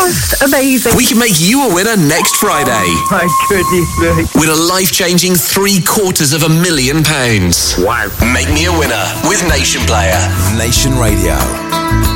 just amazing. We can make you a winner next Friday. My goodness me. Win a life-changing £750,000. Wow. Make me a winner with Nation Player. Nation Radio.